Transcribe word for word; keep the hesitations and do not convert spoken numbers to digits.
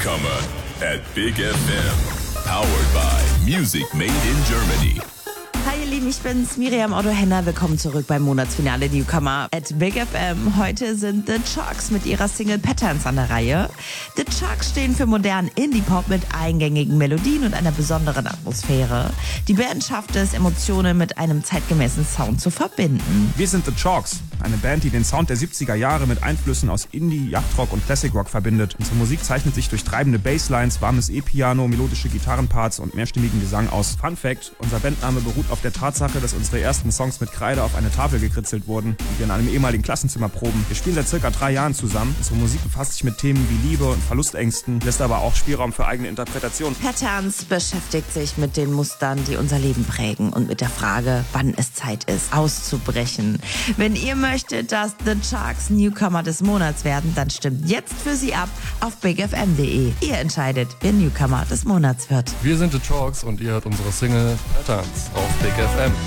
Newcomer at Big F M. Powered by Music Made in Germany. Hi ihr Lieben, ich bin's, Miriam Otto-Henner. Willkommen zurück beim Monatsfinale Newcomer at Big F M. Heute sind The Chalks mit ihrer Single Patterns an der Reihe. The Chalks stehen für modernen Indie-Pop mit eingängigen Melodien und einer besonderen Atmosphäre. Die Band schafft es, Emotionen mit einem zeitgemäßen Sound zu verbinden. Wir sind The Chalks, eine Band, die den Sound der siebziger Jahre mit Einflüssen aus Indie, Yachtrock und Classic Rock verbindet. Unsere Musik zeichnet sich durch treibende Basslines, warmes E-Piano, melodische Gitarrenparts und mehrstimmigen Gesang aus. Fun Fact: Unser Bandname beruht auf der Tatsache, dass unsere ersten Songs mit Kreide auf eine Tafel gekritzelt wurden, die wir in einem ehemaligen Klassenzimmer proben. Wir spielen seit circa drei Jahren zusammen. Unsere Musik befasst sich mit Themen wie Liebe und Verlustängsten, lässt aber auch Spielraum für eigene Interpretation. Patterns beschäftigt sich mit den Mustern, die unser Leben prägen und mit der Frage, wann es Zeit ist, auszubrechen. Wenn ihr möchtet, dass The Chalks Newcomer des Monats werden, dann stimmt jetzt für sie ab auf big f m punkt d e. Ihr entscheidet, wer Newcomer des Monats wird. Wir sind The Chalks und ihr hört unsere Single Patterns auf Big F M.